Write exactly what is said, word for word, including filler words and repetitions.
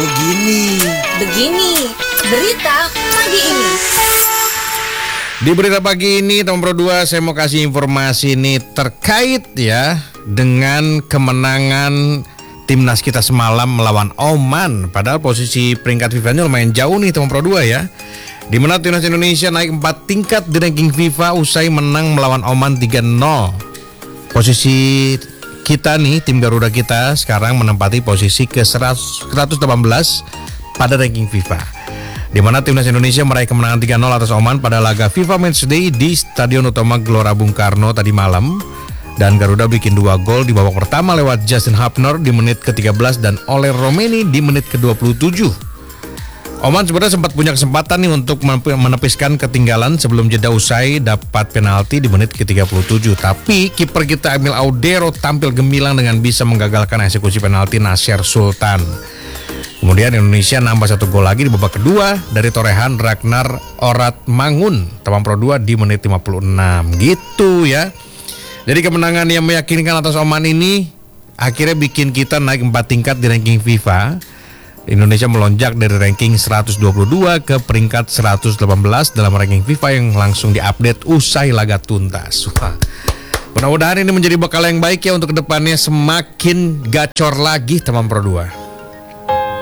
begini. Begini, berita pagi ini. Di berita pagi ini, teman Pro dua, saya mau kasih informasi ini terkait ya dengan kemenangan timnas kita semalam melawan Oman. Padahal posisi peringkat FIFA-nya lumayan jauh nih, teman Pro dua ya. Di mana timnas Indonesia naik empat tingkat di ranking FIFA usai menang melawan Oman tiga nol. Posisi kita nih, tim Garuda kita sekarang menempati posisi ke seratus delapan belas pada ranking FIFA. Di mana timnas Indonesia meraih kemenangan tiga nol atas Oman pada laga FIFA Matchday di Stadion Utama Gelora Bung Karno tadi malam. Dan Garuda bikin dua gol di babak pertama lewat Justin Hapner di menit ke tiga belas dan Oleg Romeni di menit ke dua puluh tujuh. Oman sebenarnya sempat punya kesempatan nih untuk menepiskan ketinggalan sebelum jeda usai dapat penalti di menit ke tiga puluh tujuh. Tapi kiper kita Emil Audero tampil gemilang dengan bisa menggagalkan eksekusi penalti Nasir Sultan. Kemudian Indonesia nambah satu gol lagi di babak kedua dari torehan Ragnar Oratmangun, teman Pro dua di menit lima puluh enam. Gitu ya. Jadi kemenangan yang meyakinkan atas Oman ini akhirnya bikin kita naik empat tingkat di ranking FIFA. Indonesia melonjak dari ranking seratus dua puluh dua ke peringkat seratus delapan belas dalam ranking FIFA yang langsung diupdate usai laga tuntas. Wah. Mudah-mudahan ini menjadi bekal yang baik ya untuk kedepannya semakin gacor lagi, teman Pro dua.